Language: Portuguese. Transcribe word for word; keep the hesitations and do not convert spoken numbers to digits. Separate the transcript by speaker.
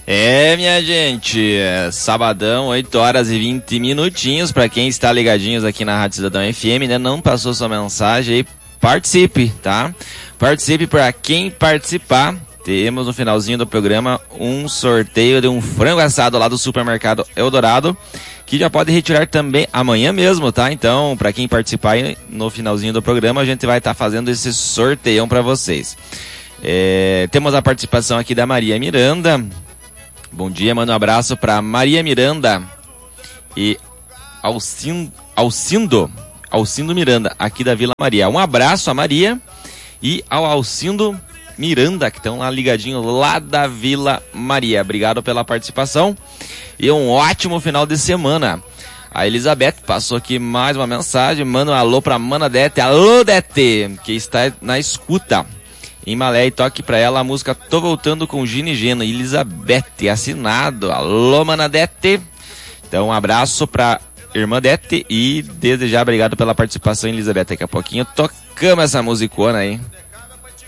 Speaker 1: É, minha gente, sabadão, oito horas e vinte minutinhos, pra quem está ligadinhos aqui na Rádio Cidadão F M, né, não passou sua mensagem aí, participe, tá? Participe, pra quem participar, temos no finalzinho do programa um sorteio de um frango assado lá do Supermercado Eldorado, que já pode retirar também amanhã mesmo, tá? Então, pra quem participar aí, no finalzinho do programa, a gente vai estar tá fazendo esse sorteião pra vocês. É, temos a participação aqui da Maria Miranda. Bom dia, manda um abraço para Maria Miranda e Alcindo, Alcindo, Alcindo Miranda, aqui da Vila Maria. Um abraço a Maria e ao Alcindo Miranda, que estão lá ligadinho lá da Vila Maria. Obrigado pela participação e um ótimo final de semana. A Elizabeth passou aqui mais uma mensagem, manda um alô para Mana Dete, alô Dete, que está na escuta em Malé, e toque pra ela a música Tô Voltando com Gina e Gena, Elizabeth, assinado. Alô, Manadete. Então, um abraço pra irmã Dete e desde já obrigado pela participação, Elizabeth. Daqui a pouquinho tocamos essa musicona aí.